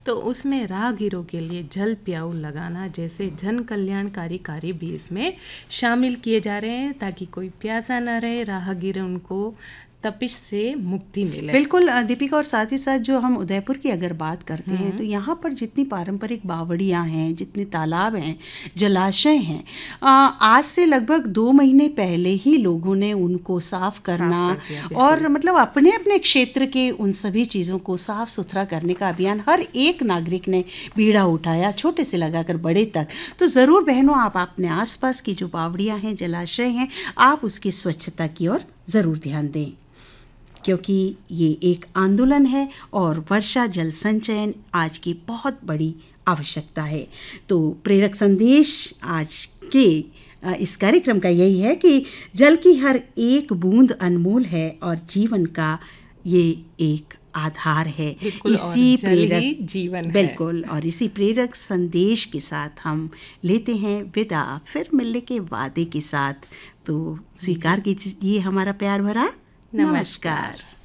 तो उसमें राहगीरों के लिए जल प्याऊ लगाना जैसे जन कल्याणकारी कार्य भी इसमें शामिल किए जा रहे हैं, ताकि कोई प्यासा ना रहे, राहगीर उनको तपिश से मुक्ति मिले। बिल्कुल दीपिका, और साथ ही साथ जो हम उदयपुर की अगर बात करते हैं तो यहाँ पर जितनी पारंपरिक बावड़ियाँ हैं, जितने तालाब हैं, जलाशय हैं, आज से लगभग 2 महीने पहले ही लोगों ने उनको साफ करना और मतलब अपने अपने क्षेत्र के उन सभी चीज़ों को साफ सुथरा करने का अभियान हर एक नागरिक ने बीड़ा उठाया, छोटे से लगाकर बड़े तक। तो ज़रूर बहनों, आप अपने आसपास की जो बावड़ियाँ हैं, जलाशय हैं, आप उसकी स्वच्छता की ओर ज़रूर ध्यान दें, क्योंकि ये एक आंदोलन है और वर्षा जल संचयन आज की बहुत बड़ी आवश्यकता है। तो प्रेरक संदेश आज के इस कार्यक्रम का यही है कि जल की हर एक बूंद अनमोल है और जीवन का ये एक आधार है। इसी प्रेरक जीवन बिल्कुल, और इसी प्रेरक संदेश के साथ हम लेते हैं विदा, फिर मिलने के वादे के साथ। तो स्वीकार कीजिए हमारा प्यार भरा नमस्कार।